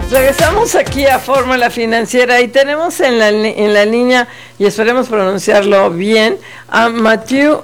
Regresamos aquí a Fórmula Financiera y tenemos en la línea, y esperemos pronunciarlo bien, a Mathieu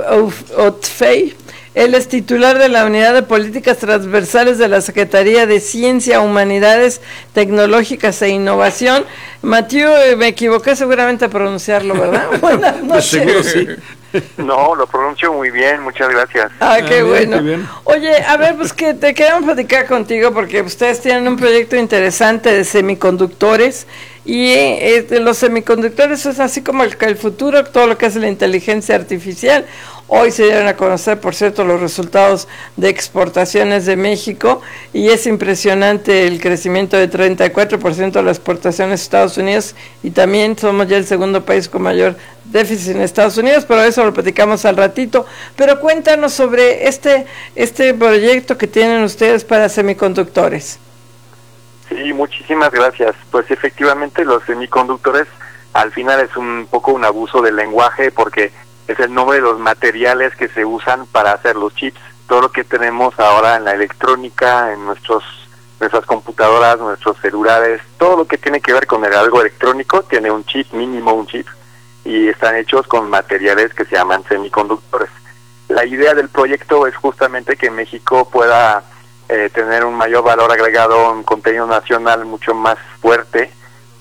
Otfey. Él es titular de la Unidad de Políticas Transversales de la Secretaría de Ciencia, Humanidades, Tecnológicas e Innovación. Mathieu, me equivoqué seguramente a pronunciarlo, ¿verdad? Buenas noches. Seguro sí. No, lo pronuncio muy bien, muchas gracias. Qué bueno. Qué Oye, a ver, pues que te queremos platicar contigo porque ustedes tienen un proyecto interesante de semiconductores y los semiconductores es así como el futuro, todo lo que es la inteligencia artificial. Hoy se dieron a conocer, por cierto, los resultados de exportaciones de México y es impresionante el crecimiento de 34% de las exportaciones de Estados Unidos y también somos ya el segundo país con mayor déficit en Estados Unidos, pero eso lo platicamos al ratito. Pero cuéntanos sobre este proyecto que tienen ustedes para semiconductores. Sí, muchísimas gracias. Pues efectivamente los semiconductores al final es un poco un abuso del lenguaje porque es el nombre de los materiales que se usan para hacer los chips. Todo lo que tenemos ahora en la electrónica, en nuestras computadoras, nuestros celulares, todo lo que tiene que ver con algo electrónico tiene un chip, mínimo un chip, y están hechos con materiales que se llaman semiconductores. La idea del proyecto es justamente que México pueda tener un mayor valor agregado, un contenido nacional mucho más fuerte,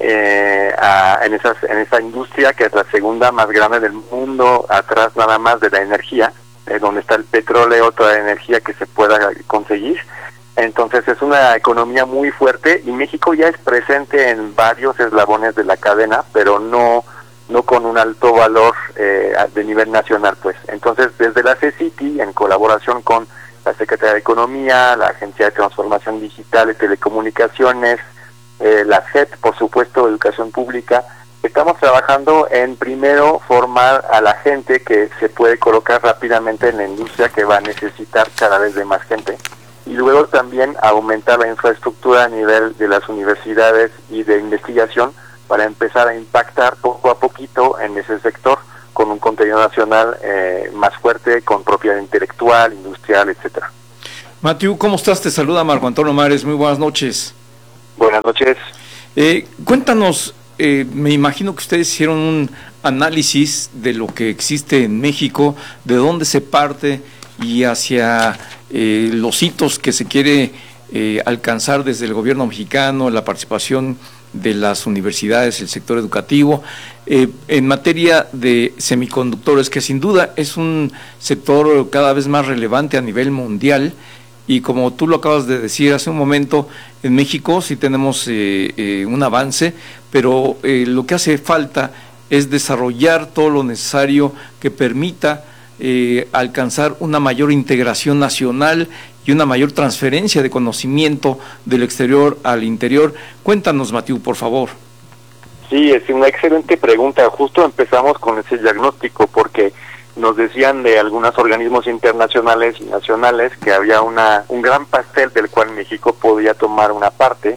en esa industria que es la segunda más grande del mundo, atrás nada más de la energía, donde está el petróleo, toda la energía que se pueda conseguir. Entonces es una economía muy fuerte y México ya es presente en varios eslabones de la cadena, pero no con un alto valor de nivel nacional, pues. Entonces desde la CECITI, en colaboración con la Secretaría de Economía, la Agencia de Transformación Digital y Telecomunicaciones, la SEP, por supuesto, Educación Pública, estamos trabajando en primero formar a la gente que se puede colocar rápidamente en la industria que va a necesitar cada vez de más gente y luego también aumentar la infraestructura a nivel de las universidades y de investigación para empezar a impactar poco a poquito en ese sector con un contenido nacional más fuerte, con propiedad intelectual, industrial, etcétera. Mathieu, ¿cómo estás? Te saluda Marco Antonio Mares, muy buenas noches. Buenas noches. Cuéntanos, me imagino que ustedes hicieron un análisis de lo que existe en México, de dónde se parte y hacia los hitos que se quiere alcanzar desde el gobierno mexicano, la participación de las universidades, el sector educativo, en materia de semiconductores, que sin duda es un sector cada vez más relevante a nivel mundial. Y como tú lo acabas de decir hace un momento, en México sí tenemos un avance, pero lo que hace falta es desarrollar todo lo necesario que permita alcanzar una mayor integración nacional y una mayor transferencia de conocimiento del exterior al interior. Cuéntanos, Mathieu, por favor. Sí, es una excelente pregunta. Justo empezamos con ese diagnóstico porque nos decían de algunos organismos internacionales y nacionales que había un gran pastel del cual México podía tomar una parte,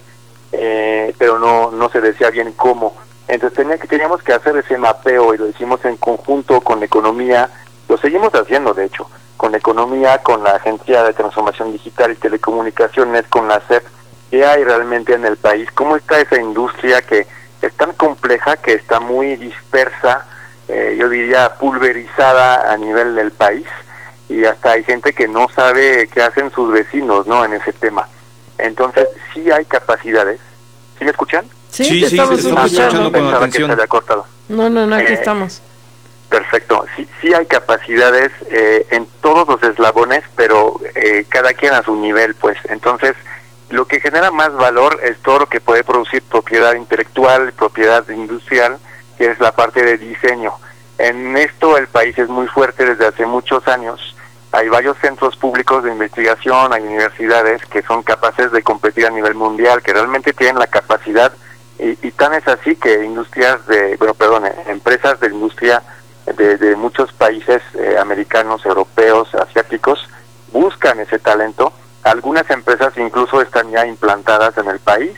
pero no se decía bien cómo. Entonces teníamos que hacer ese mapeo y lo hicimos en conjunto con economía, lo seguimos haciendo de hecho, con economía, con la Agencia de Transformación Digital y Telecomunicaciones, con la SEP, qué hay realmente en el país, cómo está esa industria que es tan compleja, que está muy dispersa, yo diría pulverizada a nivel del país, y hasta hay gente que no sabe qué hacen sus vecinos, ¿no?, en ese tema. Entonces, sí hay capacidades. ¿Sí me escuchan? Sí, estamos escuchando con atención. Que se había cortado. No, aquí estamos. Perfecto. Sí hay capacidades en todos los eslabones, pero cada quien a su nivel, pues. Entonces, lo que genera más valor es todo lo que puede producir propiedad intelectual, propiedad industrial, que es la parte de diseño. En esto el país es muy fuerte desde hace muchos años. Hay varios centros públicos de investigación, hay universidades que son capaces de competir a nivel mundial, que realmente tienen la capacidad, y tan es así que empresas de industria de muchos países americanos, europeos, asiáticos, buscan ese talento. Algunas empresas incluso están ya implantadas en el país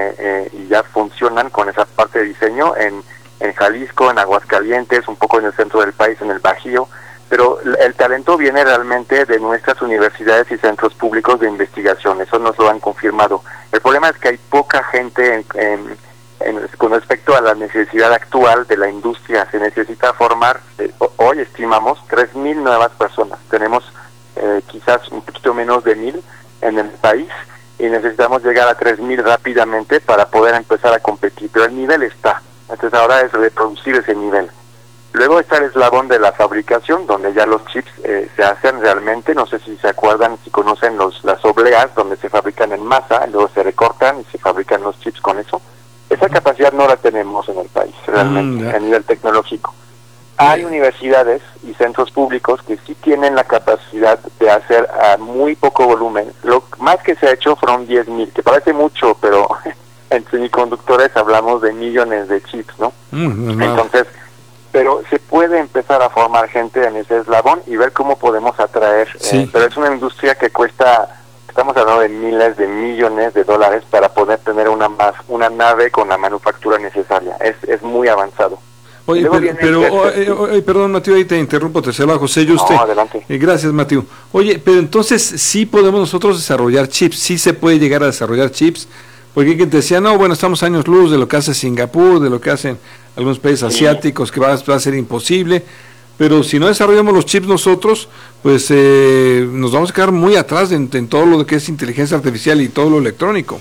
y ya funcionan con esa parte de diseño en Jalisco, en Aguascalientes, un poco en el centro del país, en el Bajío. pero el talento viene realmente de nuestras universidades y centros públicos de investigación, eso nos lo han confirmado. El problema es que hay poca gente con respecto a la necesidad actual de la industria. Se necesita formar, hoy estimamos, 3,000 nuevas personas. Tenemos quizás un poquito menos de 1,000 en el país y necesitamos llegar a 3,000 rápidamente para poder empezar a competir. Pero el nivel está, entonces ahora es reproducir ese nivel. Luego está el eslabón de la fabricación, donde ya los chips se hacen realmente. No sé si se acuerdan, si conocen las obleas, donde se fabrican en masa, luego se recortan y se fabrican los chips con eso. Esa capacidad no la tenemos en el país, realmente, a nivel tecnológico. Hay universidades y centros públicos que sí tienen la capacidad de hacer a muy poco volumen. Lo más que se ha hecho fueron 10,000, que parece mucho, pero en semiconductores hablamos de millones de chips, ¿no? Entonces, pero se puede empezar a formar gente en ese eslabón y ver cómo podemos atraer. Pero es una industria que cuesta... Estamos hablando de miles de millones de dólares para poder tener una nave con la manufactura necesaria. Es muy avanzado. Oye, perdón, Mateo, ahí te interrumpo, te cedo a José y usted. No, adelante. Gracias, Mateo. Oye, pero entonces sí podemos nosotros desarrollar chips, sí se puede llegar a desarrollar chips, porque te decía, no, bueno, estamos años luz de lo que hace Singapur, de lo que hacen algunos países asiáticos, que va a ser imposible. Pero si no desarrollamos los chips nosotros, pues nos vamos a quedar muy atrás en todo lo que es inteligencia artificial y todo lo electrónico.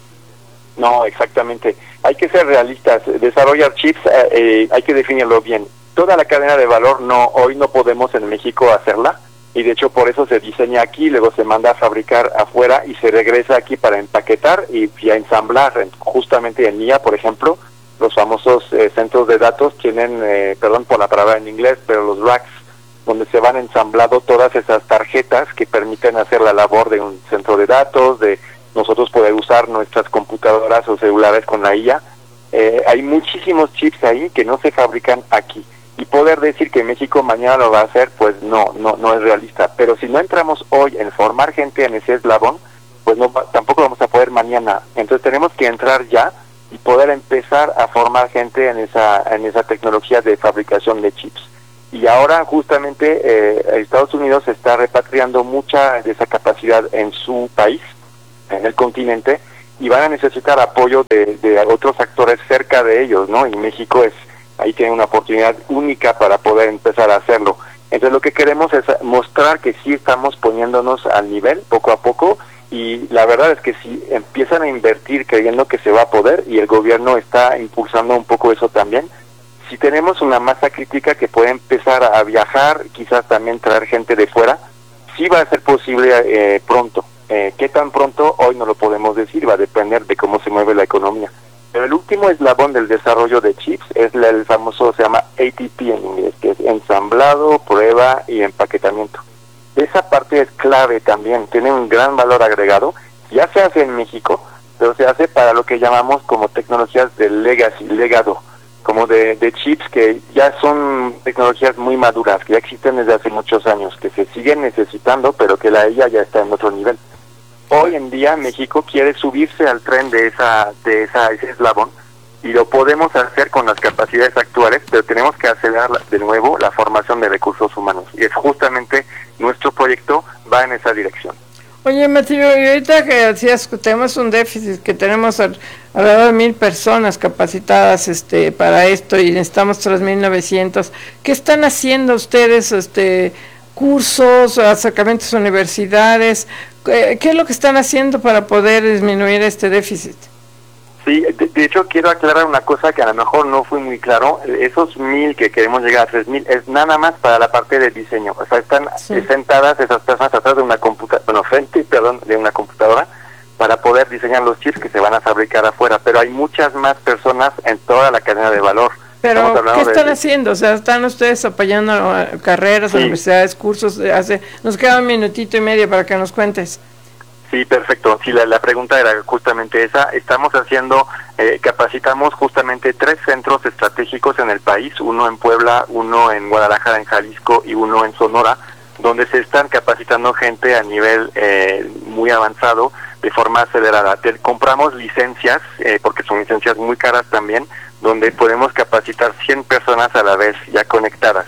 No, exactamente. Hay que ser realistas. Desarrollar chips hay que definirlo bien. Toda la cadena de valor hoy no podemos en México hacerla, y de hecho por eso se diseña aquí, luego se manda a fabricar afuera y se regresa aquí para empaquetar y a ensamblar. Justamente en IA, por ejemplo, los famosos centros de datos tienen, perdón por la palabra en inglés, pero los racks, donde se van ensamblando todas esas tarjetas que permiten hacer la labor de un centro de datos, de nosotros poder usar nuestras computadoras o celulares con la IA. Hay muchísimos chips ahí que no se fabrican aquí. Y poder decir que México mañana lo va a hacer, pues no es realista. Pero si no entramos hoy en formar gente en ese eslabón, pues tampoco vamos a poder mañana. Entonces tenemos que entrar ya y poder empezar a formar gente en esa tecnología de fabricación de chips. Y ahora justamente Estados Unidos está repatriando mucha de esa capacidad en su país, en el continente, y van a necesitar apoyo de otros actores cerca de ellos, ¿no? Y México ahí tiene una oportunidad única para poder empezar a hacerlo. Entonces lo que queremos es mostrar que sí estamos poniéndonos al nivel poco a poco, y la verdad es que si empiezan a invertir creyendo que se va a poder, y el gobierno está impulsando un poco eso también, si tenemos una masa crítica que puede empezar a viajar, quizás también traer gente de fuera, sí va a ser posible pronto. ¿Qué tan pronto? Hoy no lo podemos decir, va a depender de cómo se mueve la economía. Pero el último eslabón del desarrollo de chips es el famoso, se llama ATP en inglés, que es ensamblado, prueba y empaquetamiento. Esa parte es clave también, tiene un gran valor agregado. Ya se hace en México, pero se hace para lo que llamamos como tecnologías de legacy, legado, como de chips que ya son tecnologías muy maduras, que ya existen desde hace muchos años, que se siguen necesitando, pero que la IA ya está en otro nivel. Hoy en día México quiere subirse al tren de ese eslabón, y lo podemos hacer con las capacidades actuales, pero tenemos que acelerar de nuevo la formación de recursos humanos, y es justamente nuestro proyecto va en esa dirección. Oye, Mateo, y ahorita que decías que tenemos un déficit, que tenemos alrededor de 1,000 personas capacitadas para esto, y necesitamos 3,900, ¿qué están haciendo ustedes? Cursos, acercamientos a universidades, ¿qué es lo que están haciendo para poder disminuir este déficit? Sí, de hecho quiero aclarar una cosa que a lo mejor no fue muy claro. Esos 1,000 que queremos llegar a 3,000 es nada más para la parte de diseño. O sea, están sentadas esas personas atrás de una de una computadora para poder diseñar los chips que se van a fabricar afuera. Pero hay muchas más personas en toda la cadena de valor. Pero, ¿qué están haciendo? O sea, ¿están ustedes apoyando carreras, universidades, cursos? Nos queda 1 minutito y medio para que nos cuentes. Sí, perfecto. Sí, la pregunta era justamente esa. Estamos haciendo, capacitamos justamente 3 centros estratégicos en el país, uno en Puebla, uno en Guadalajara, en Jalisco, y uno en Sonora, donde se están capacitando gente a nivel muy avanzado, de forma acelerada. Compramos licencias, porque son licencias muy caras también, donde podemos capacitar 100 personas a la vez ya conectadas.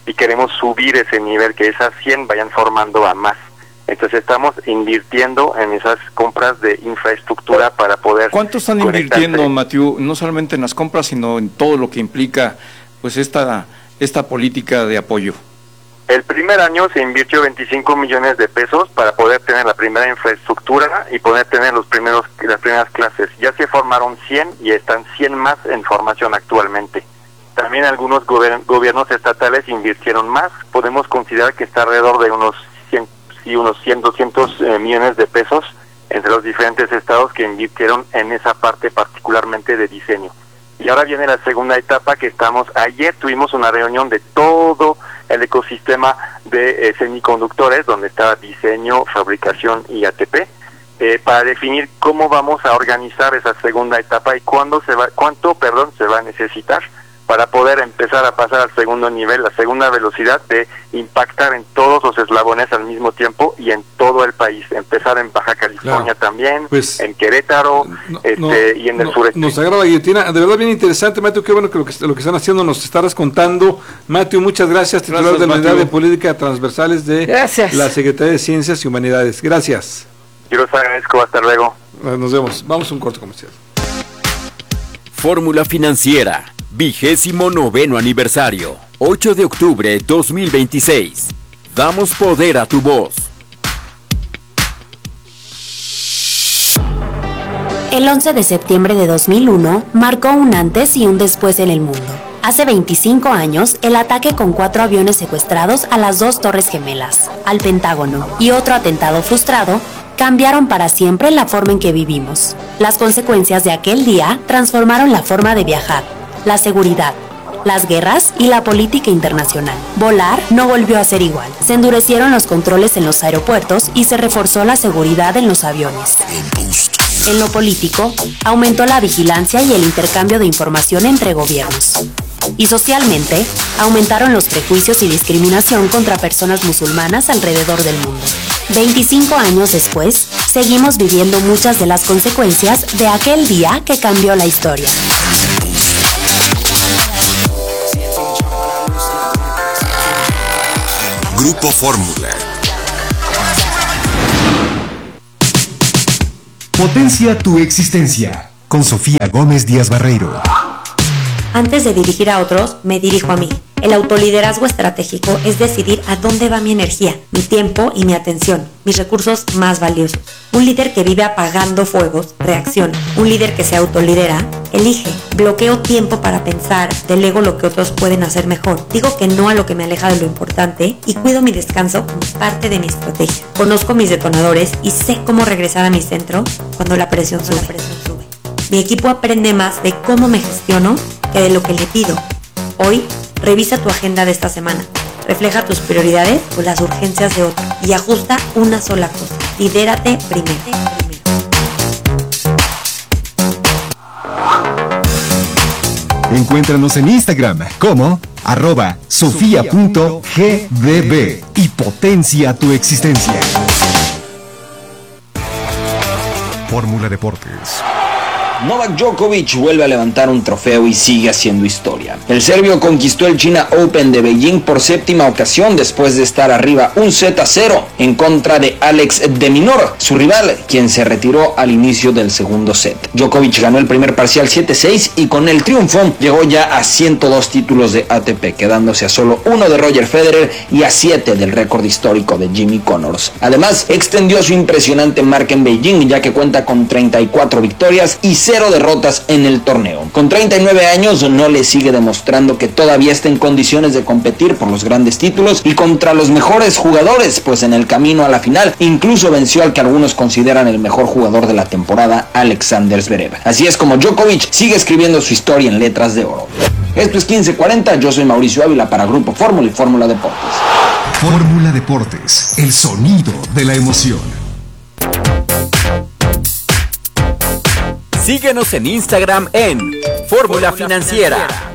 y queremos subir ese nivel, que esas 100 vayan formando a más. Entonces estamos invirtiendo en esas compras de infraestructura para poder... ¿Cuánto están invirtiendo, Mathieu, no solamente en las compras, sino en todo lo que implica pues esta política de apoyo? El primer año se invirtió 25 millones de pesos para poder tener la primera infraestructura y poder tener las primeras clases. Ya se formaron 100 y están 100 más en formación actualmente. También algunos gobiernos estatales invirtieron más. Podemos considerar que está alrededor de unos 200 millones de pesos entre los diferentes estados que invirtieron en esa parte particularmente de diseño. Y ahora viene la segunda etapa que ayer tuvimos una reunión de todo el ecosistema de semiconductores, donde estaba diseño, fabricación y ATP, para definir cómo vamos a organizar esa segunda etapa y cuánto se va a necesitar para poder empezar a pasar al segundo nivel, la segunda velocidad de impactar en todos los eslabones al mismo tiempo y en todo el país. Empezar en Baja California también, pues, en Querétaro y en el sureste. Nos agrada la guillotina, de verdad bien interesante, Mathieu, qué bueno que lo que están haciendo nos estarás contando. Mathieu, muchas gracias, titular de la Unidad de Política Transversales de la Secretaría de Ciencias y Humanidades. Gracias. Yo los agradezco, hasta luego. Nos vemos, vamos a un corto comercial. Fórmula Financiera, 29º aniversario, 8 de octubre 2026. Damos poder a tu voz. El 11 de septiembre de 2001 marcó un antes y un después en el mundo. Hace 25 años, el ataque con 4 aviones secuestrados a las 2 Torres Gemelas, al Pentágono y otro atentado frustrado cambiaron para siempre la forma en que vivimos. Las consecuencias de aquel día transformaron la forma de viajar, la seguridad, las guerras y la política internacional. Volar no volvió a ser igual. Se endurecieron los controles en los aeropuertos y se reforzó la seguridad en los aviones. En lo político, aumentó la vigilancia y el intercambio de información entre gobiernos. Y socialmente, aumentaron los prejuicios y discriminación contra personas musulmanas alrededor del mundo. 25 años después, seguimos viviendo muchas de las consecuencias de aquel día que cambió la historia. Grupo Fórmula. Potencia tu existencia. Con Sofía Gómez Díaz Barreiro. Antes de dirigir a otros, me dirijo a mí. El autoliderazgo estratégico es decidir a dónde va mi energía, mi tiempo y mi atención, mis recursos más valiosos. Un líder que vive apagando fuegos, reacciona. Un líder que se autolidera, elige. Bloqueo tiempo para pensar, delego lo que otros pueden hacer mejor. Digo que no a lo que me aleja de lo importante y cuido mi descanso como parte de mi estrategia. Conozco mis detonadores y sé cómo regresar a mi centro cuando la presión sube. Mi equipo aprende más de cómo me gestiono que de lo que le pido. Hoy, revisa tu agenda de esta semana. Refleja tus prioridades o las urgencias de otro y ajusta una sola cosa. Lidérate primero. Encuéntranos en Instagram como @sofia.gdb y potencia tu existencia. Fórmula Deportes. Novak Djokovic vuelve a levantar un trofeo y sigue haciendo historia. El serbio conquistó el China Open de Beijing por 7ª ocasión después de estar arriba 1-0 en contra de Alex de Minaur, su rival, quien se retiró al inicio del segundo set. Djokovic ganó el primer parcial 7-6 y con el triunfo llegó ya a 102 títulos de ATP, quedándose a solo 1 de Roger Federer y a 7 del récord histórico de Jimmy Connors. Además, extendió su impresionante marca en Beijing, ya que cuenta con 34 victorias y 0 derrotas en el torneo. Con 39 años no le sigue demostrando que todavía está en condiciones de competir por los grandes títulos y contra los mejores jugadores, pues en el camino a la final incluso venció al que algunos consideran el mejor jugador de la temporada, Alexander Zverev. Así es como Djokovic sigue escribiendo su historia en letras de oro. Esto es 1540, yo soy Mauricio Ávila para Grupo Fórmula y Fórmula Deportes. Fórmula Deportes, el sonido de la emoción. Síguenos en Instagram en Fórmula Financiera.